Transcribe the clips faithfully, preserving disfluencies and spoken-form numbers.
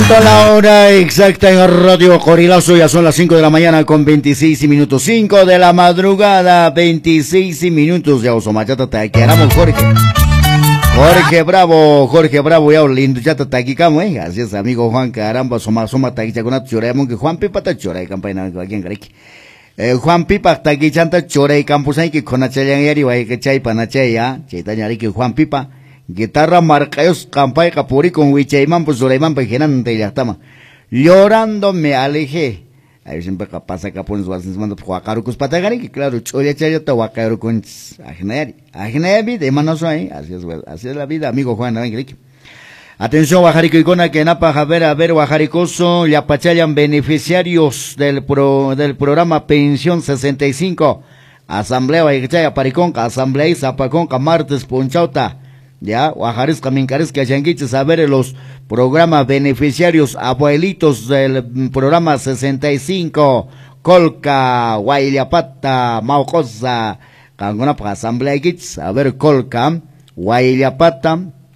Punto la hora exacta en Radio Corilazo, ya son las cinco de la mañana con veintiséis minutos, cinco de la madrugada, veintiséis minutos, ya osomachata te quedamos Jorge. Jorge Bravo, Jorge Bravo, ya lindo ya te aquí camo, eh, así es amigo Juan Caramba, soma soma ta aquí chacuna choremos que Juan Pipa ta chora y campaña aquí en Greque. Eh, Juan Pipa ta aquí chanta chora y campus ahí que con achayan yari vai que chay panachaya, chaita yari que Juan Pipa. Guitarra marcayos campay capuri con Wichayman pues Suleiman pejenante ya estama. Llorando me alejé. Ahí siempre pasa que pones vas mando huacarucus patagari que claro choya chaya te huacarucun ajneri. Ajnebi de manos ahí, así es así es la vida, amigo Juan Angelique. Atención Guajarico y Cona que napa a ver a ver Guajaricoso ya pachayan beneficiarios del pro, del programa Pensión sesenta y cinco. Asamblea Guajachaya Pariconca, Asamblea Zapaconca martes Ponchauta. Ya, Guajares Camincares que hayanguiches a ver los programas beneficiarios abuelitos del programa sesenta y cinco, Colca, Guayllapata, Maucosa, Cangona para Asamblea Guiches, a ver Colca, Guayllapata,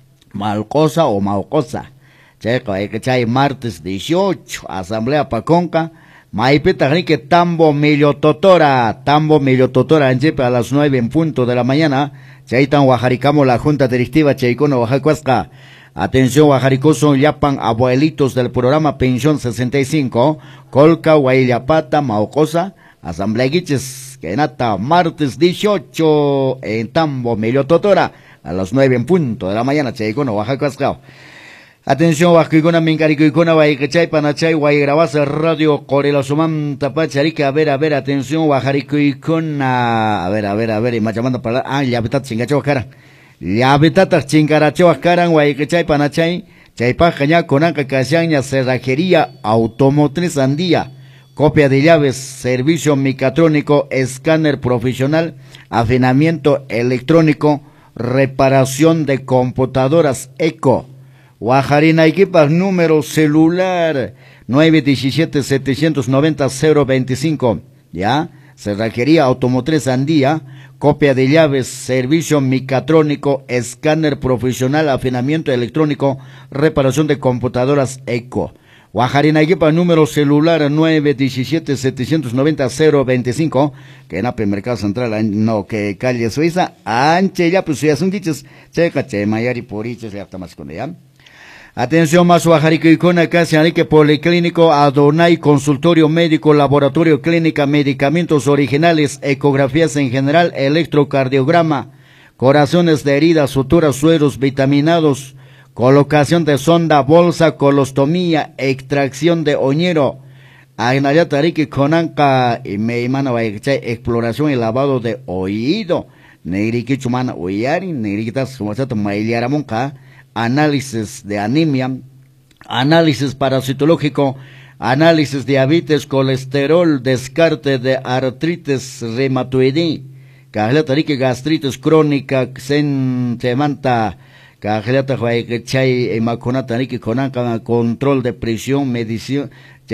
Malcosa o Maucosa. Checo, hay que chay martes dieciocho, Asamblea Paconca, Maipeta Rique Tambo Millototora, Tambo Millototora en Chepe a las nueve en punto de la mañana. Chaitan Guajaricamo la Junta Directiva Chaicono Oaxacuasca. Atención Guajaricoso, Yapan abuelitos del programa Pensión sesenta y cinco, Colca, Guayllapata, Maucosa, Asamblea Guiches, Kenata, martes dieciocho en Tambo Millototora a las nueve en punto de la mañana Chaicono Oaxacuasca. Atención, Huacuicona, Mincaricuicona, Guaycachay, Panachay, Guaygrabasa, Radio Corelasuman, Tapacharica, a ver, a ver, atención, Guajaricuicona, a ver, a ver, a ver, y más llamando para, ah, ya betat chingachoacara, ya betat chingarachoacara, Guaycachay, Panachay, Chaypajaña, Conanca, Cachaña, Cerrajería, Automotriz Andía, copia de llaves, servicio mecatrónico, escáner profesional, afinamiento electrónico, reparación de computadoras, eco. Guajarina equipas número celular nueve diecisiete setecientos noventa cero veinticinco, ya, cerrajería automotriz Andía, copia de llaves, servicio mecatrónico, escáner profesional, afinamiento electrónico, reparación de computadoras eco. Guajarina equipa número celular nueve diecisiete setecientos noventa cero veinticinco, que en Ape Mercado Central, no, que calle Suiza, anche ya, pues ya son dichos, checa, che, mayari poriches, ya está más con ella. Atención más Guajarico y Cona, Casa Enrique Policlínico, Adonai, consultorio médico, laboratorio clínica, medicamentos originales, ecografías en general, electrocardiograma, corazones de heridas, suturas, sueros, vitaminados, colocación de sonda, bolsa, colostomía, extracción de oñero, Agnayatarique Conanca, y Meimana Guaychay, exploración y lavado de oído, Negriki Chumana Uyari, Negritas Sumasato Mailiaramonca, análisis de anemia, análisis parasitológico, análisis de diabetes, colesterol, descarte de artritis reumatoide, cajlatarique gastritis crónica, sen semanta, cajlata chay maconatarique conanca, control de presión, medición,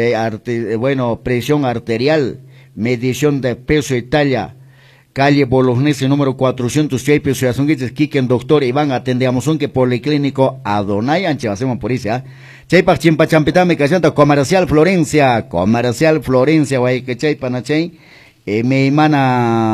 bueno, presión arterial, medición de peso y talla. Calle Bolognese número cuatrocientos, Chaype, Suyazunguiches, Quiquen, doctor Iván, atendemos un que policlínico Adonai, anche, hacemos por ese, ¿ah? Chaypa, Chimpa, Champitame, Cachanta, Comercial Florencia, Comercial Florencia, Guay, que Chaypa, Nachay, eh, me imana.